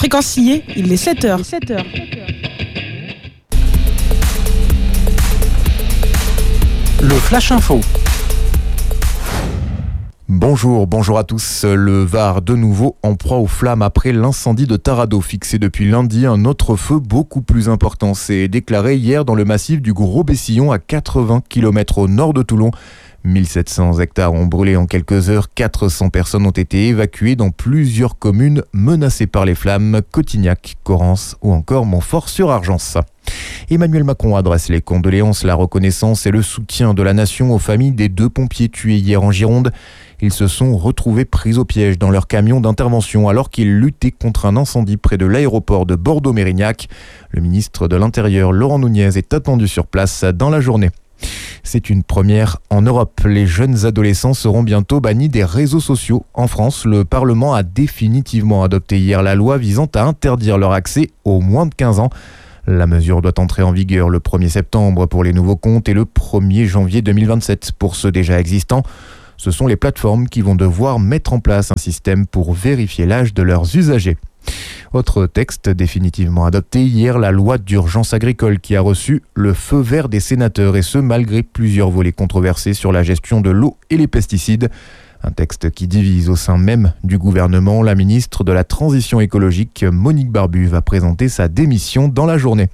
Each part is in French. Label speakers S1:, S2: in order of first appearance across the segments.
S1: Fréquencier, il est 7h.
S2: Le Flash Info.
S3: Bonjour à tous. Le Var de nouveau en proie aux flammes après l'incendie de Taradot. Fixé depuis lundi, un autre feu beaucoup plus important s'est déclaré hier dans le massif du Gros Bessillon à 80 km au nord de Toulon. 1700 hectares ont brûlé en quelques heures, 400 personnes ont été évacuées dans plusieurs communes menacées par les flammes, Cotignac, Correns ou encore Montfort-sur-Argence. Emmanuel Macron adresse les condoléances, la reconnaissance et le soutien de la nation aux familles des 2 pompiers tués hier en Gironde. Ils se sont retrouvés pris au piège dans leur camion d'intervention alors qu'ils luttaient contre un incendie près de l'aéroport de Bordeaux-Mérignac. Le ministre de l'Intérieur, Laurent Nunez, est attendu sur place dans la journée. C'est une première en Europe. Les jeunes adolescents seront bientôt bannis des réseaux sociaux. En France, le Parlement a définitivement adopté hier la loi visant à interdire leur accès aux moins de 15 ans. La mesure doit entrer en vigueur le 1er septembre pour les nouveaux comptes et le 1er janvier 2027 pour ceux déjà existants. Ce sont les plateformes qui vont devoir mettre en place un système pour vérifier l'âge de leurs usagers. Autre texte définitivement adopté hier, la loi d'urgence agricole qui a reçu le feu vert des sénateurs et ce malgré plusieurs volets controversés sur la gestion de l'eau et les pesticides. Un texte qui divise au sein même du gouvernement. La ministre de la Transition écologique, Monique Barbu, va présenter sa démission dans la journée.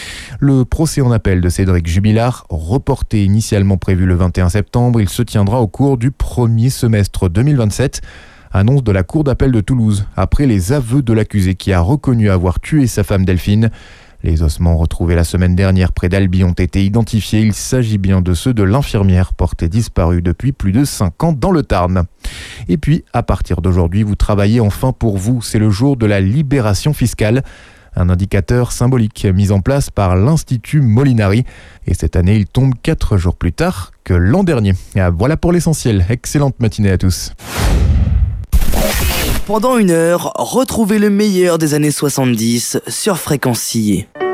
S3: Le procès en appel de Cédric Jubilard, reporté initialement prévu le 21 septembre, il se tiendra au cours du premier semestre 2027. Annonce de la Cour d'appel de Toulouse, après les aveux de l'accusé qui a reconnu avoir tué sa femme Delphine. Les ossements retrouvés la semaine dernière près d'Albi ont été identifiés. Il s'agit bien de ceux de l'infirmière portée disparue depuis plus de 5 ans dans le Tarn. Et puis, à partir d'aujourd'hui, vous travaillez enfin pour vous. C'est le jour de la libération fiscale. Un indicateur symbolique mis en place par l'Institut Molinari. Et cette année, il tombe 4 jours plus tard que l'an dernier. Voilà pour l'essentiel. Excellente matinée à tous.
S4: Pendant 1 heure, retrouvez le meilleur des années 70 sur Fréquencier.